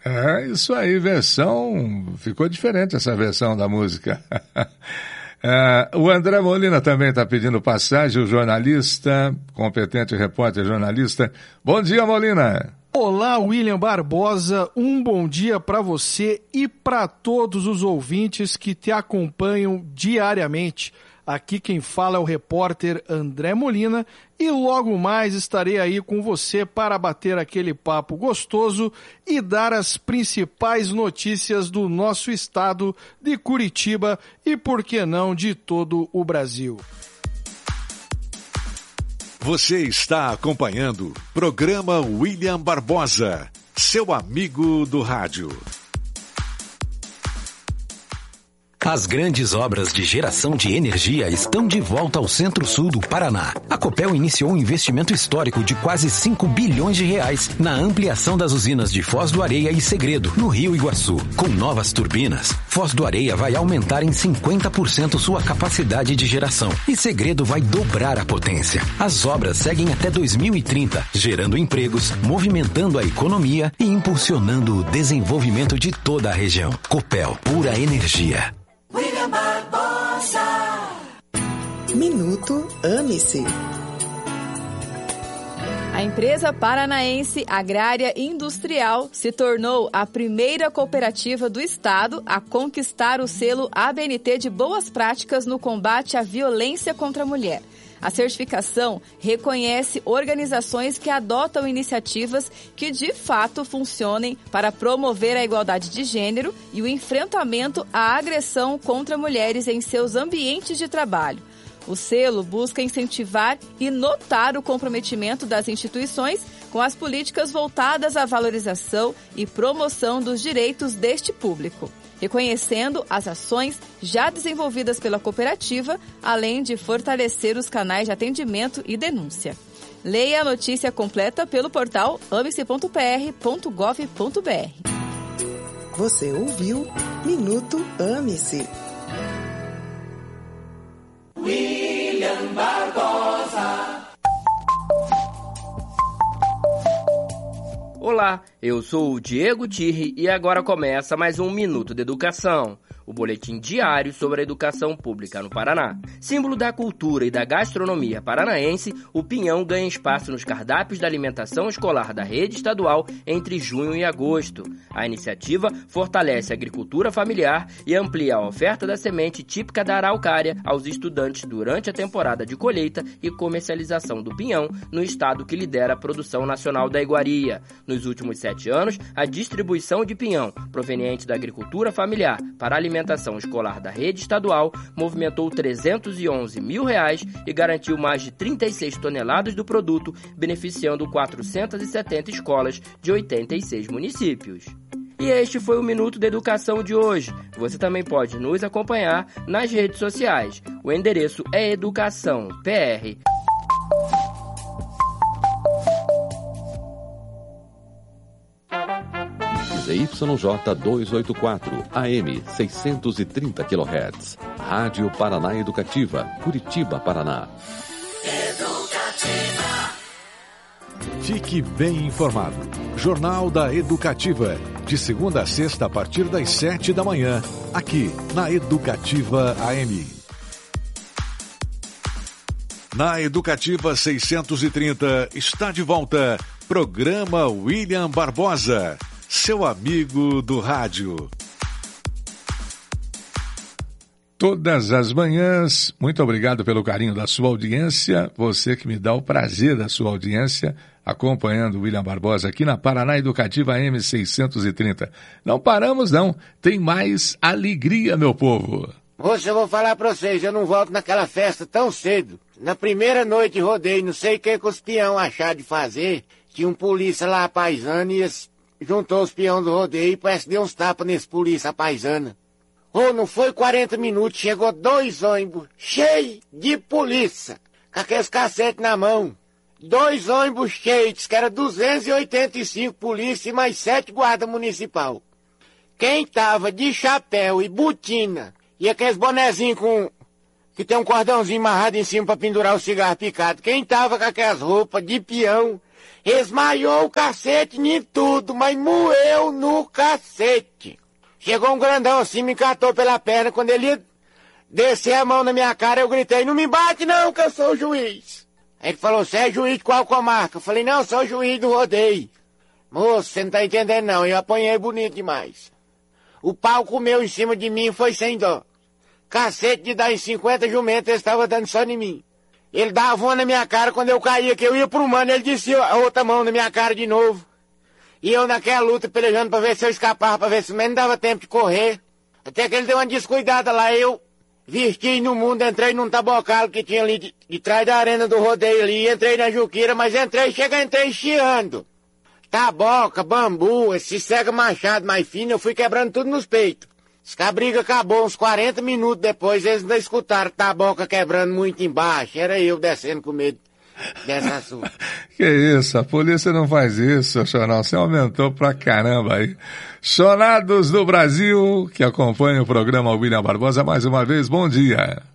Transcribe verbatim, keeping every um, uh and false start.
É, isso aí, versão, ficou diferente essa versão da música. É, o André Molina também está pedindo passagem, o jornalista, competente repórter jornalista. Bom dia, Molina. Olá, William Barbosa, um bom dia para você e para todos os ouvintes que te acompanham diariamente. Aqui quem fala é o repórter André Molina e logo mais estarei aí com você para bater aquele papo gostoso e dar as principais notícias do nosso estado de Curitiba e, por que não, de todo o Brasil. Você está acompanhando o programa William Barbosa, seu amigo do rádio. As grandes obras de geração de energia estão de volta ao centro-sul do Paraná. A Copel iniciou um investimento histórico de quase cinco bilhões de reais na ampliação das usinas de Foz do Areia e Segredo, no Rio Iguaçu. Com novas turbinas, Foz do Areia vai aumentar em cinquenta por cento sua capacidade de geração e Segredo vai dobrar a potência. As obras seguem até dois mil e trinta, gerando empregos, movimentando a economia e impulsionando o desenvolvimento de toda a região. Copel, pura energia. William Barbosa. Minuto Ame-se. A empresa paranaense Agrária Industrial se tornou a primeira cooperativa do estado a conquistar o selo A B N T de boas práticas no combate à violência contra a mulher. A certificação reconhece organizações que adotam iniciativas que de fato funcionem para promover a igualdade de gênero e o enfrentamento à agressão contra mulheres em seus ambientes de trabalho. O selo busca incentivar e notar o comprometimento das instituições com as políticas voltadas à valorização e promoção dos direitos deste público, reconhecendo as ações já desenvolvidas pela cooperativa, além de fortalecer os canais de atendimento e denúncia. Leia a notícia completa pelo portal ame-se ponto p r ponto gov ponto b r. Você ouviu Minuto Ame-se. William Barbosa. Olá, eu sou o Diego Tirri e agora começa mais um Minuto de Educação, o boletim diário sobre a educação pública no Paraná. Símbolo da cultura e da gastronomia paranaense, o pinhão ganha espaço nos cardápios da alimentação escolar da rede estadual entre junho e agosto. A iniciativa fortalece a agricultura familiar e amplia a oferta da semente típica da araucária aos estudantes durante a temporada de colheita e comercialização do pinhão no estado que lidera a produção nacional da iguaria. Nos últimos sete anos, a distribuição de pinhão proveniente da agricultura familiar para a alimentação escolar da rede estadual movimentou trezentos e onze mil reais e garantiu mais de trinta e seis toneladas do produto, beneficiando quatrocentas e setenta escolas de oitenta e seis municípios. E este foi o Minuto da Educação de hoje. Você também pode nos acompanhar nas redes sociais. O endereço é Educação P R. Z Y J duzentos e oitenta e quatro, A M seiscentos e trinta quilohertz. Rádio Paraná Educativa, Curitiba, Paraná. Educativa. Fique bem informado. Jornal da Educativa. De segunda a sexta, a partir das sete da manhã. Aqui, na Educativa A M. Na Educativa seiscentos e trinta, está de volta. Programa William Barbosa. Seu amigo do rádio. Todas as manhãs, muito obrigado pelo carinho da sua audiência, você que me dá o prazer da sua audiência, acompanhando o William Barbosa aqui na Paraná Educativa A M seiscentos e trinta. Não paramos não, tem mais alegria, meu povo. Moça, eu vou falar pra vocês, eu não volto naquela festa tão cedo. Na primeira noite de rodeio, não sei o que que os peão acharam de fazer, tinha um polícia lá paisano e esse juntou os peões do rodeio e parece que deu uns tapas nesse polícia paisana. Oh, não foi quarenta minutos, chegou dois ônibus cheios de polícia, com aqueles cacetes na mão. Dois ônibus cheios, que era duzentos e oitenta e cinco polícia e mais sete guarda municipal. Quem tava de chapéu e botina, e aqueles bonezinhos com... que tem um cordãozinho amarrado em cima pra pendurar o cigarro picado. Quem tava com aquelas roupas de peão Esmaiou o cacete em tudo, mas moeu no cacete. Chegou um grandão assim, me catou pela perna. Quando ele ia descer a mão na minha cara, eu gritei, não me bate não, que eu sou o juiz. Aí ele falou, você é juiz de qual comarca? Eu falei, não, sou o juiz do rodeio. Moço, você não tá entendendo não, eu apanhei bonito demais. O pau comeu em cima de mim e foi sem dó. Cacete de dar em cinquenta jumentos, ele estava dando só em mim. Ele dava uma na minha cara, quando eu caía, que eu ia pro mano, ele descia a outra mão na minha cara de novo. E eu naquela luta, pelejando pra ver se eu escapava, pra ver se o menos dava tempo de correr. Até que ele deu uma descuidada lá, eu vesti no mundo, entrei num tabocalo que tinha ali de, de trás da arena do rodeio ali, entrei na Juquira, mas entrei, chega, entrei chiando. Taboca, bambu, esse cega machado mais fino, eu fui quebrando tudo nos peitos. A briga acabou uns quarenta minutos depois, eles ainda escutaram taboca quebrando muito embaixo. Era eu descendo com medo dessa surra. Que isso, a polícia não faz isso, Chonal. Você aumentou pra caramba aí. Chonados do Brasil, que acompanha o programa William Barbosa, mais uma vez, bom dia.